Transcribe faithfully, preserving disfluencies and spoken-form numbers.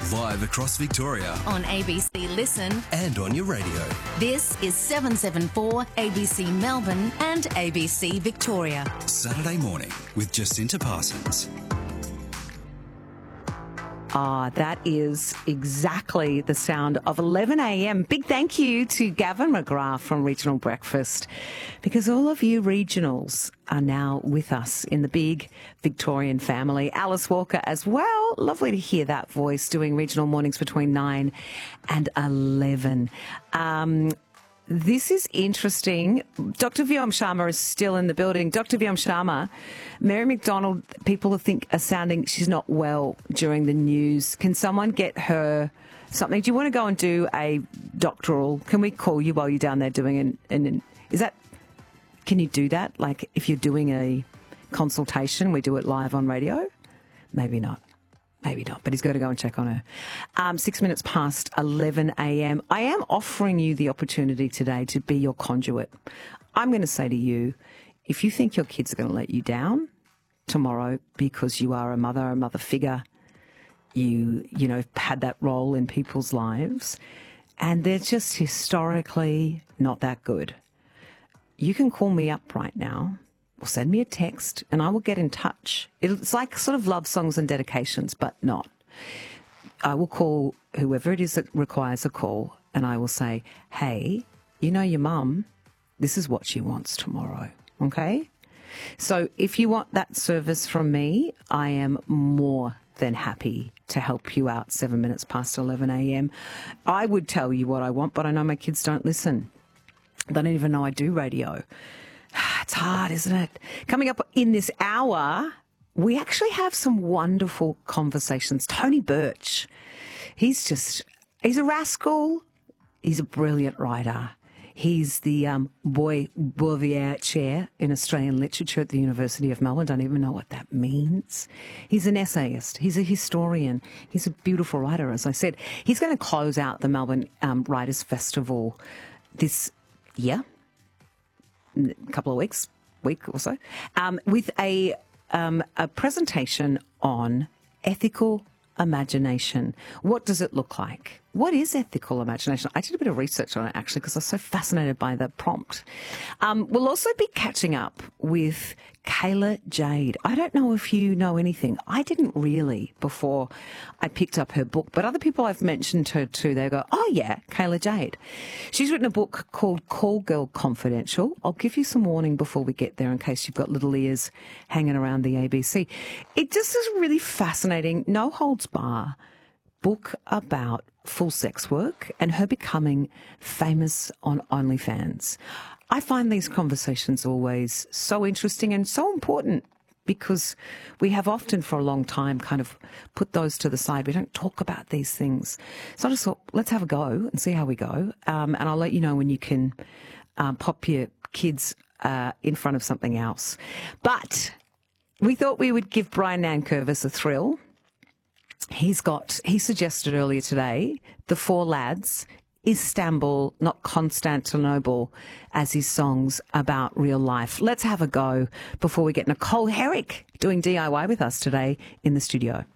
Live across Victoria. On A B C Listen. And on your radio. This is seven seven four A B C Melbourne and A B C Victoria. Saturday morning with Jacinta Parsons. Ah, that is exactly the sound of eleven a m. Big thank you to Gavin McGrath from Regional Breakfast, because all of you regionals are now with us in the big Victorian family. Alice Walker as well. Lovely to hear that voice doing regional mornings between nine and eleven. Um, This is interesting. Doctor Vyom Sharma is still in the building. Doctor Vyom Sharma, Mary McDonald, people think are sounding she's not well during the news. Can someone get her something? Do you want to go and do a doctoral? Can we call you while you're down there doing an, an is that, can you do that? Like if you're doing a consultation, we do it live on radio? Maybe not. Maybe not, but he's got to go and check on her. Um, six minutes past eleven a m. I am offering you the opportunity today to be your conduit. I'm going to say to you, if you think your kids are going to let you down tomorrow because you are a mother, a mother figure, you, you know, had that role in people's lives, and they're just historically not that good, you can call me up right now. Or send me a text and I will get in touch. It's like sort of love songs and dedications, but not. I will call whoever it is that requires a call and I will say, hey, you know your mum, this is what she wants tomorrow, okay? So if you want that service from me, I am more than happy to help you out seven minutes past eleven a m. I would tell you what I want, but I know my kids don't listen. They don't even know I do radio. It's hard, isn't it? Coming up in this hour, we actually have some wonderful conversations. Tony Birch, he's just, he's a rascal. He's a brilliant writer. He's the um, Boy Bouvier Chair in Australian Literature at the University of Melbourne. Don't even know what that means. He's an essayist. He's a historian. He's a beautiful writer, as I said. He's going to close out the Melbourne um, Writers' Festival this year. A couple of weeks, week or so, um, with a um, a presentation on ethical imagination. What does it look like? What is ethical imagination? I did a bit of research on it, actually, because I was so fascinated by the prompt. Um, we'll also be catching up with Kayla Jade. I don't know if you know anything. I didn't really before I picked up her book, but other people I've mentioned her to, they go, oh, yeah, Kayla Jade. She's written a book called Call Girl Confidential. I'll give you some warning before we get there in case you've got little ears hanging around the A B C. It just is really fascinating, no holds bar book about full sex work and her becoming famous on OnlyFans. I find these conversations always so interesting and so important because we have often for a long time kind of put those to the side. We don't talk about these things. So I just thought, let's have a go and see how we go. Um, and I'll let you know when you can um, pop your kids uh, in front of something else. But we thought we would give Brian Nankervis a thrill. He's got, he suggested earlier today, The Four Lads, Istanbul, not Constantinople, as his songs about real life. Let's have a go before we get Nicole Herrick doing D I Y with us today in the studio.